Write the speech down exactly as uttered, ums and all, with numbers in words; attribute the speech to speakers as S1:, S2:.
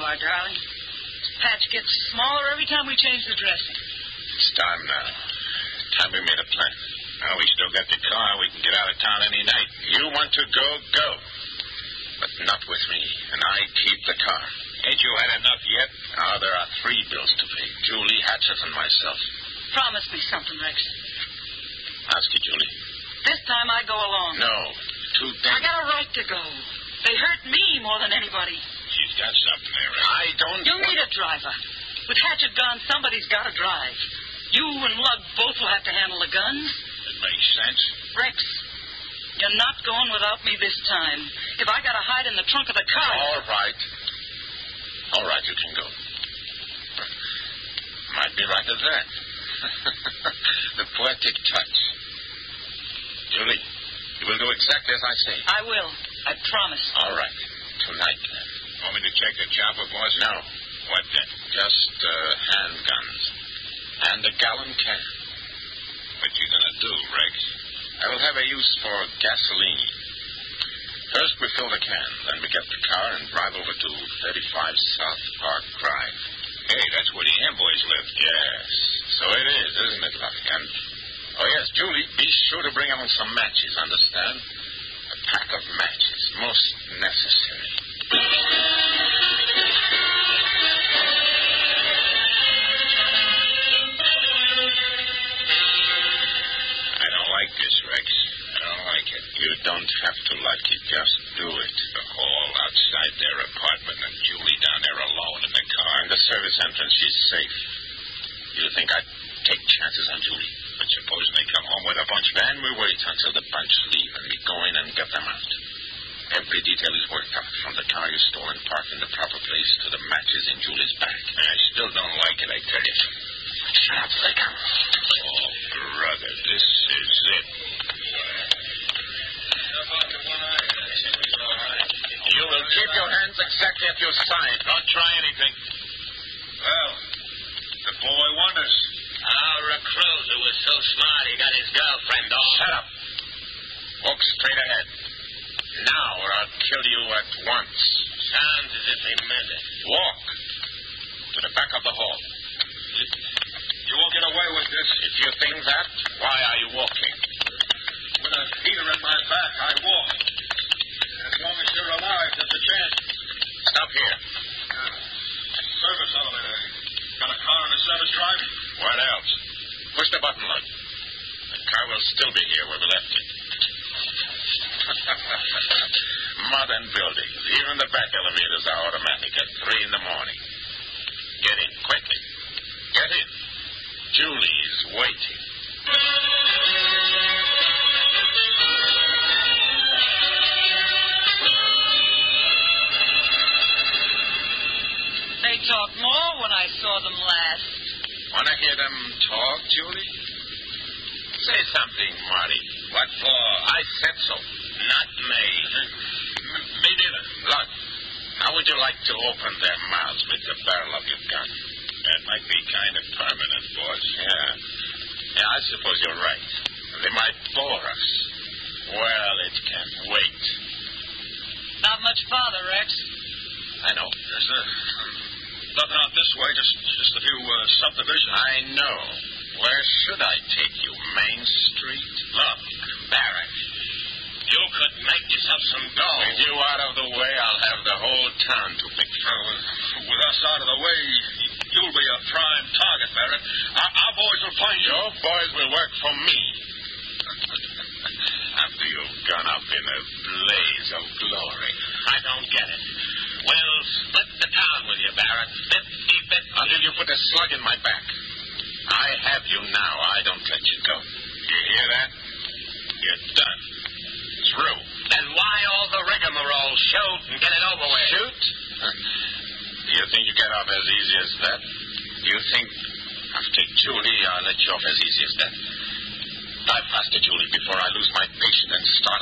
S1: are, darling. This patch gets smaller every time we change the dressing.
S2: It's time now. Time we made a plan. Now we still got the car. We can get out of town any night. You want to go, go. But not with me. And I keep the car. Ain't you had enough yet? Now there are three bills to pay. Julie, Hatchett, and myself.
S1: Promise me something, Rex.
S2: Ask you, Julie.
S1: This time I go along.
S2: No. Too dangerous.
S1: I got a right to go. They hurt me more than anybody.
S2: She's got something there. I don't...
S1: You need a driver. With Hatchett gone, somebody's got to drive. You and Lug both will have to handle the guns.
S2: It makes sense.
S1: Rex, you're not going without me this time. If I got to hide in the trunk of the car...
S2: All right. All right, you can go. Might be right at that. The poetic touch. Julie, you will do exactly as I say.
S1: I will. I promise.
S2: All right. Tonight, then. Want me to check the chopper, boss? No. What then? Just uh, handguns. And a gallon can. What you gonna do, Rex? I will have a use for gasoline. First, we fill the can. Then we get the car and drive over to thirty-five South Park Drive. Hey, that's where the Amboys live. Yes. So it is, isn't it, Lucky? And, oh, yes, Julie, be sure to bring along some matches, understand? A pack of matches. Most necessary. I don't like this, Rex. I don't like it. You don't have to like it. Just do it. The hall outside their apartment and Julie down there alone in the car. In the service entrance, she's safe. You think I'd take chances on Julie? But supposing they come home with a bunch, then we wait until the bunch leave and we go in and get them out. Every detail is worked out, from the car you stole and parked in the proper place to the matches in Julie's bag. I still don't like it, I tell you. Shut up, they come. Oh, brother, this is it. You will keep your hands exactly at your side. Don't try anything.
S3: Well, the boy wonders.
S4: Our recruit who was so smart he got his girlfriend off.
S2: Shut up. Walk straight ahead. Now or I'll kill you at once.
S4: Sounds as if they meant it.
S2: Walk. To the back of the hall.
S3: You won't get away with this.
S2: If you think that, why are you walking?
S3: With a heater in my back, I walk. As long as you're alive, there's a chance.
S2: Stop here.
S3: Uh, service elevator. Got a car in a service drive?
S2: What else? Push the button, Lud. The car will still be here where we left it. Modern buildings. Even the back elevators are automatic at three in the morning. Get in, quickly. Get in. Julie's waiting.
S1: They talked more when I saw them last.
S2: Want to hear them talk, Julie? Say something, Marty.
S4: What for?
S2: I said so.
S4: Not me.
S2: M- me neither. Look, how would you like to open their mouths with the barrel of your gun? That might be kind of permanent, boss. Yeah. Yeah, I suppose you're right. They might bore us. Well, it can wait.
S1: Not much farther, Rex.
S2: I know.
S3: There's a, nothing out this way, just just a few uh, subdivisions.
S2: I know. Where should I take you? Main Street?
S4: Look, Barrett, you could make yourself some dough.
S2: With you out of the way, I'll have the whole town to pick from.
S3: Uh, with us out of the way, you'll be a prime target, Barrett. Our, our boys will find you.
S2: Your boys will work for me. After you've gone up in a blaze of glory.
S4: I don't get it. We'll split the town with you, Barrett. Fifty-fifty.
S2: Until you put a slug in my back. I have you now. I don't let you go. You hear that? You're done. Through.
S4: Then why all the rigmarole? Shoot and get it over with.
S2: Shoot? Do you think you get off as easy as that? Do you think after Julie I'll let you off as easy as that? Die faster, Julie, before I lose my patience and start